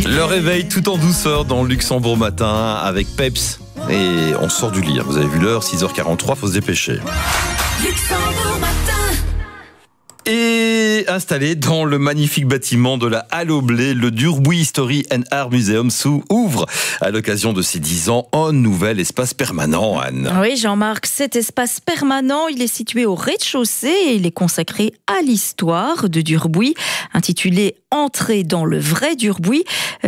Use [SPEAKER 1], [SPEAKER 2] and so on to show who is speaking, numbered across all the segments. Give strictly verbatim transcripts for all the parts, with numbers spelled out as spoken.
[SPEAKER 1] Le réveil tout en douceur dans le Luxembourg matin avec Peps. Et on sort du lit. Vous avez vu l'heure, six heures quarante-trois, faut se dépêcher.
[SPEAKER 2] Luxembourg matin.
[SPEAKER 1] Et installé dans le magnifique bâtiment de la Halle au Blé, le Durbuy History and Art Museum ouvre à l'occasion de ses dix ans un nouvel espace permanent, Anne.
[SPEAKER 3] Oui, Jean-Marc, cet espace permanent, il est situé au rez-de-chaussée et il est consacré à l'histoire de Durbuy, intitulé Entrée dans le vrai Durbuy.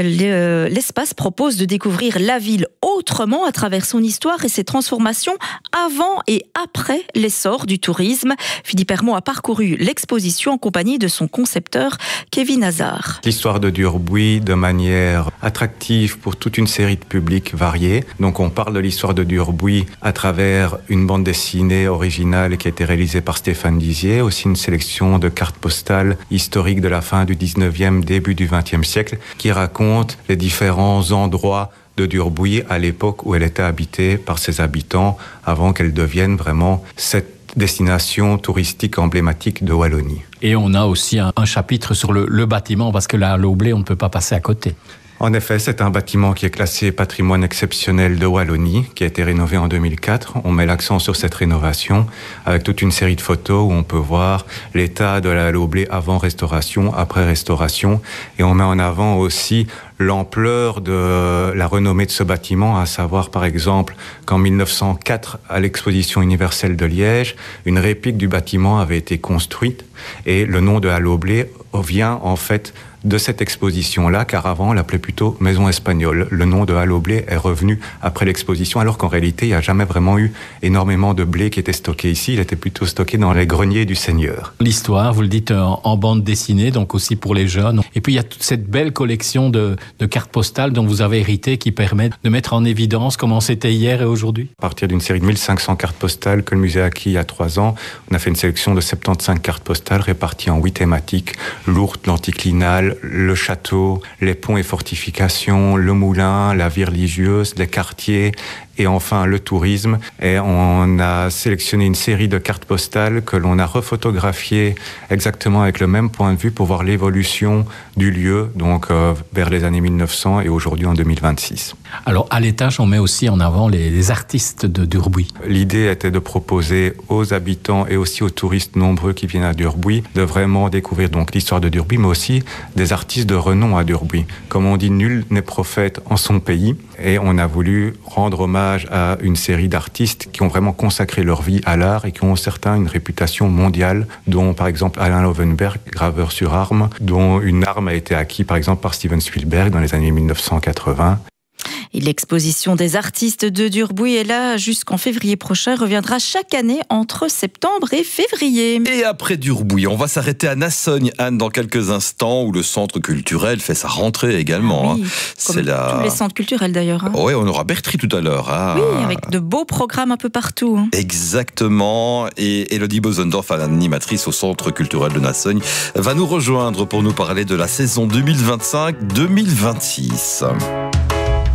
[SPEAKER 3] L'espace propose de découvrir la ville autrement à travers son histoire et ses transformations avant et après l'essor du tourisme. Philippe Hermont a parcouru l'exposition en compagnie de son concepteur Kevin Hazard.
[SPEAKER 4] L'histoire de Durbuy de manière attractive pour toute une série de publics variés. Donc on parle de l'histoire de Durbuy à travers une bande dessinée originale qui a été réalisée par Stéphane Dizier, aussi une sélection de cartes postales historiques de la fin du dix-neuvième, début du vingtième siècle, qui racontent les différents endroits de Durbuy à l'époque où elle était habitée par ses habitants, avant qu'elle devienne vraiment cette destination touristique emblématique de Wallonie.
[SPEAKER 5] Et on a aussi un, un chapitre sur le, le bâtiment, parce que la Halle au Blé, on ne peut pas passer à côté.
[SPEAKER 4] En effet, c'est un bâtiment qui est classé patrimoine exceptionnel de Wallonie, qui a été rénové en deux mille quatre. On met l'accent sur cette rénovation avec toute une série de photos où on peut voir l'état de la Halle au Blé avant restauration, après restauration. Et on met en avant aussi l'ampleur de la renommée de ce bâtiment, à savoir par exemple qu'en mille neuf cent quatre, à l'exposition universelle de Liège, une réplique du bâtiment avait été construite et le nom de Halle au Blé vient en fait de cette exposition-là, car avant, on l'appelait plutôt Maison Espagnole. Le nom de Halle au Blé est revenu après l'exposition, alors qu'en réalité, il n'y a jamais vraiment eu énormément de blé qui était stocké ici. Il était plutôt stocké dans les greniers du Seigneur.
[SPEAKER 5] L'histoire, vous le dites, en, en bande dessinée, donc aussi pour les jeunes. Et puis, il y a toute cette belle collection de, de cartes postales dont vous avez hérité, qui permet de mettre en évidence comment c'était hier et aujourd'hui.
[SPEAKER 4] À partir d'une série de mille cinq cents cartes postales que le musée a acquis il y a trois ans, on a fait une sélection de soixante-quinze cartes postales réparties en huit thématiques: l'ourte, l'anticlinal, le château, les ponts et fortifications, le moulin, la vie religieuse, les quartiers et enfin le tourisme. Et on a sélectionné une série de cartes postales que l'on a refotographiées exactement avec le même point de vue pour voir l'évolution du lieu, donc euh, vers les années mille neuf cents et aujourd'hui en deux mille vingt-six.
[SPEAKER 5] Alors à l'étage, on met aussi en avant les, les artistes de Durbuy.
[SPEAKER 4] L'idée était de proposer aux habitants et aussi aux touristes nombreux qui viennent à Durbuy de vraiment découvrir donc l'histoire de Durbuy, mais aussi des artistes de renom à Durbuy. Comme on dit, nul n'est prophète en son pays, et on a voulu rendre hommage à une série d'artistes qui ont vraiment consacré leur vie à l'art et qui ont certains une réputation mondiale, dont par exemple Alain Lovenberg, graveur sur arme, dont une arme a été acquise par exemple par Steven Spielberg dans les années mille neuf cent quatre-vingts.
[SPEAKER 3] Et l'exposition des artistes de Durbuy est là jusqu'en février prochain, reviendra chaque année entre septembre et février.
[SPEAKER 1] Et après Durbuy, on va s'arrêter à Nassogne, Anne, dans quelques instants, où le centre culturel fait sa rentrée également.
[SPEAKER 3] Ah oui,
[SPEAKER 1] hein.
[SPEAKER 3] comme
[SPEAKER 1] C'est la...
[SPEAKER 3] tous les centres culturels d'ailleurs. Hein.
[SPEAKER 1] Oui, on aura Bertry tout à l'heure. Hein.
[SPEAKER 3] Oui, avec de beaux programmes un peu partout. Hein.
[SPEAKER 1] Exactement. Et Elodie Bosendorf, animatrice au centre culturel de Nassogne, va nous rejoindre pour nous parler de la saison deux mille vingt-cinq deux mille vingt-six.